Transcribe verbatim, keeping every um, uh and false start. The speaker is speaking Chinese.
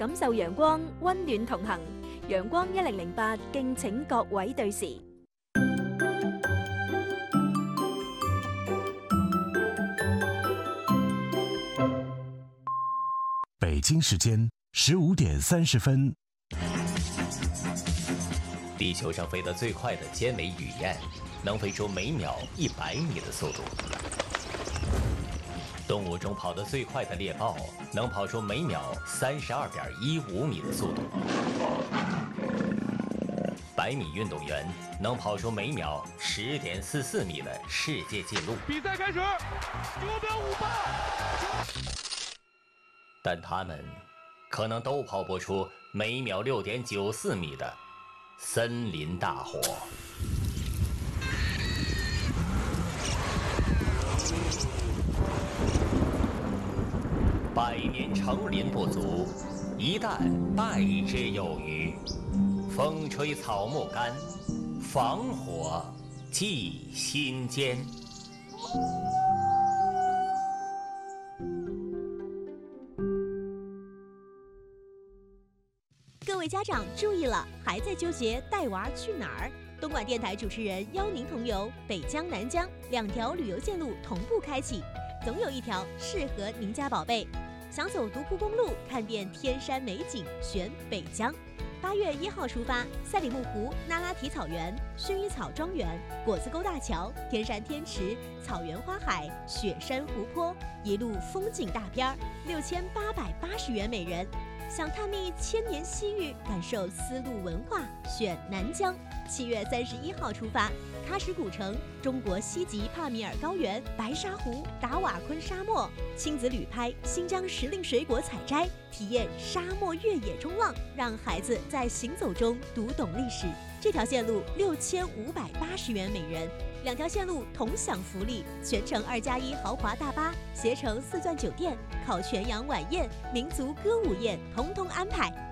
感受陽光，溫暖同行。陽光一零零八，敬請各位對時。 北京时间十五点三十分。 地球上飞得最快的尖尾雨燕，能飞出每秒一百米的速度。动物中跑得最快的猎豹，能跑出每秒三十二点一五米的速度。百米运动员能跑出每秒十点四四米的世界纪录。 比赛开始，九秒五八。 但他们可能都跑不出每秒六点九四米的森林大火。百年成林不足，一旦败之有余。风吹草木干，防火记心间。 各位家长注意了，还在纠结带娃去哪儿？东莞电台主持人邀您同游北疆、南疆两条旅游线路同步开启，总有一条适合您家宝贝。想走独库公路，看遍天山美景，选北疆。八月一号出发，赛里木湖、那拉提草原、薰衣草庄园、果子沟大桥、天山天池、草原花海、雪山湖泊，一路风景大片儿，六千八百八十元每人。想探秘千年西域，感受丝路文化，选南疆。七月三十一号出发，喀什古城、中国西极帕米尔高原、白沙湖、达瓦昆沙漠，亲子旅拍新疆时令水果采摘，体验沙漠越野冲浪，让孩子在行走中读懂历史。这条线路六千五百八十元每人。两条线路同享福利，全程二加一豪华大巴、携程四钻酒店、烤全羊晚宴、民族歌舞宴，通通安排。